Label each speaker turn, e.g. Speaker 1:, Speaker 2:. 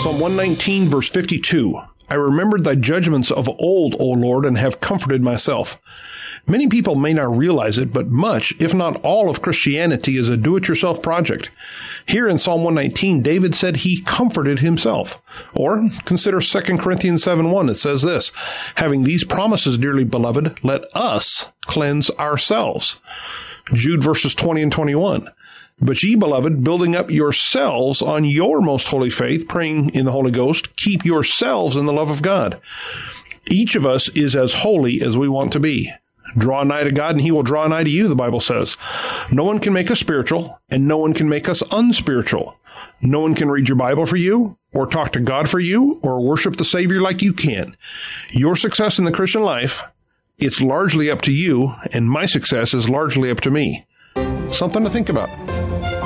Speaker 1: Psalm 119, verse 52. I remembered thy judgments of old, O Lord, and have comforted myself. Many people may not realize it, but much, if not all, of Christianity is a do-it-yourself project. Here in Psalm 119, David said he comforted himself. Or consider 2 Corinthians 7:1. It says this, having these promises, dearly beloved, let us cleanse ourselves. Jude verses 20 and 21. But ye, beloved, building up yourselves on your most holy faith, praying in the Holy Ghost, keep yourselves in the love of God. Each of us is as holy as we want to be. Draw nigh to God, and he will draw nigh to you, the Bible says. No one can make us spiritual, and no one can make us unspiritual. No one can read your Bible for you, or talk to God for you, or worship the Savior like you can. Your success in the Christian life, it's largely up to you, and my success is largely up to me. Something to think about.